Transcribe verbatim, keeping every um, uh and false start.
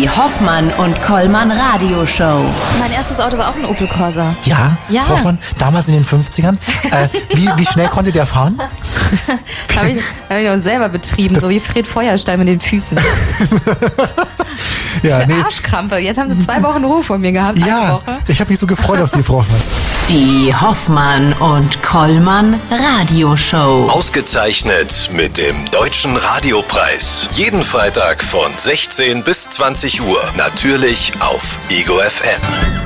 Die Hoffmann und Kollmann Radioshow. Mein erstes Auto war auch ein Opel Corsa. Ja? Ja. Frau Hoffmann, damals in den fünfzigern. Äh, wie, wie schnell konnte der fahren? Habe ich, hab ich auch selber betrieben, so wie Fred Feuerstein mit den Füßen. Ja, Diese nee. Arschkrampe. Jetzt haben sie zwei Wochen Ruhe von mir gehabt. Eine Ja, Woche. ich habe mich so gefreut auf Sie, Frau Hoffmann. Die Hoffmann und Kollmann Radioshow. Ausgezeichnet mit dem Deutschen Radiopreis. Jeden Freitag von sechzehn bis zwanzig Uhr. Natürlich auf Ego F M.